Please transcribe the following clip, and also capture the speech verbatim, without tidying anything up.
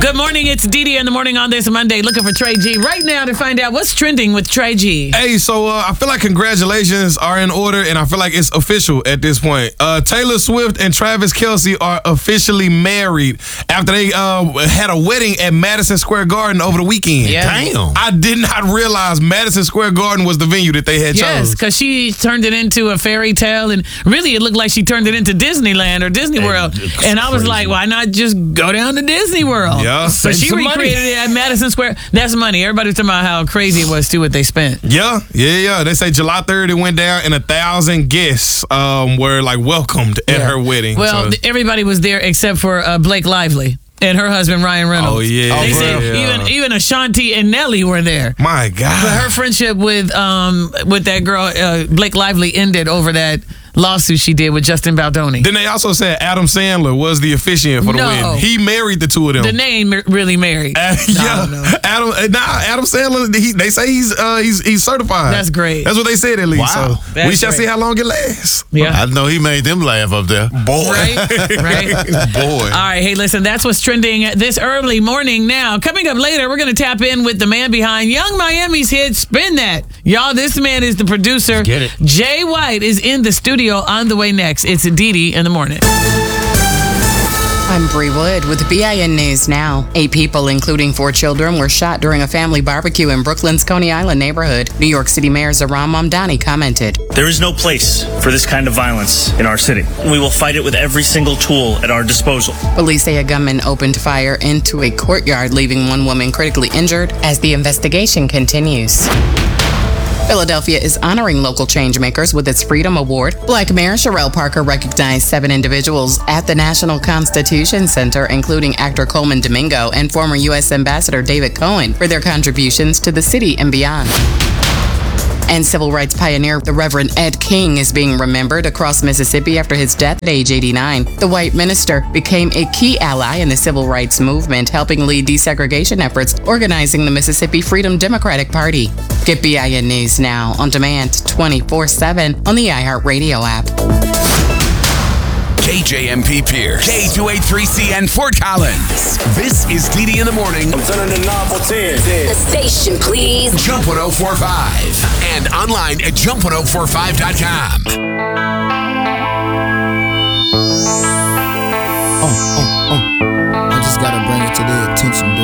Good morning. It's Dee Dee in the morning on this Monday. Looking for Trey G right now to find out what's trending with Trey G. Hey, so uh, I feel like congratulations are in order, and I feel like it's official at this point. Uh, Taylor Swift and Travis Kelce are officially married after they uh, had a wedding at Madison Square Garden over the weekend. Yeah. Damn. I did not realize Madison Square Garden was the venue that they had Yes, chosen. because she turned it into a fairy tale, and really it looked like she turned it into Disneyland or Disney World. it's And I was crazy. like, why not just go down to Disney World? Yeah. But Save she some money. recreated it at Madison Square. That's money. Everybody was talking about how crazy it was, too, what they spent. Yeah, yeah, yeah. They say July third it went down, and a thousand guests um, were like welcomed at Yeah. her wedding. Well, So- th- everybody was there except for uh, Blake Lively and her husband, Ryan Reynolds. Oh, yeah. They Oh, said yeah. even, even Ashanti and Nelly were there. my God. But her friendship with um with that girl uh, Blake Lively ended over that lawsuit she did with Justin Baldoni. Then they also said Adam Sandler was the officiant for the No. wedding. He married the two of them. The name really married. Uh, yeah, no. Adam. uh, Nah, Adam Sandler. He, they say he's uh, he's he's certified. That's great. That's what they said at least. Wow. So That's we shall great. see how long it lasts. Yeah. I know he made them laugh up there. Boy, Right? Right? Boy. All right, hey, listen, that's what's trending this early morning now. Coming up later, we're going to tap in with the man behind Young Miami's hit, Spin That. Y'all, this man is the producer. Get it. Jay White is in the studio on the way next. It's Dee Dee in the morning. I'm Bree Wood with B I N News Now. Eight people, including four children, were shot during a family barbecue in Brooklyn's Coney Island neighborhood. New York City Mayor Zohran Mamdani commented. There is no place for this kind of violence in our city. We will fight it with every single tool at our disposal. Police say a gunman opened fire into a courtyard, leaving one woman critically injured as the investigation continues. Philadelphia is honoring local changemakers with its Freedom Award. Black Mayor Sherelle Parker recognized seven individuals at the National Constitution Center, including actor Coleman Domingo and former U S Ambassador David Cohen, for their contributions to the city and beyond. And civil rights pioneer, the Reverend Ed King, is being remembered across Mississippi after his death at age eighty-nine. The white minister became a key ally in the civil rights movement, helping lead desegregation efforts, organizing the Mississippi Freedom Democratic Party. Get B I N News Now on demand twenty-four seven on the iHeartRadio app. K J M P Pierce, K two eighty-three C N Fort Collins. This is Dee Dee in the morning. I'm turning the knob for ten. The station, please. Jump one oh four point five and online at jump one oh four five dot com. I just gotta bring it to their attention.